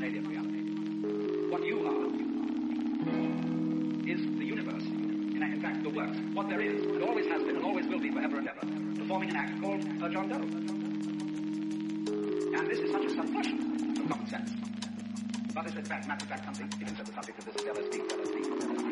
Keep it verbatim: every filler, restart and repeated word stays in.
alien reality. What you are is the universe. In fact, the works. What there is, and always has been, and always will be forever and ever, performing an act called a John Doe. And this is such a subversion of common sense. But it's in fact, matter of fact, something, even so the subject of this is L S D, L S D, L S D.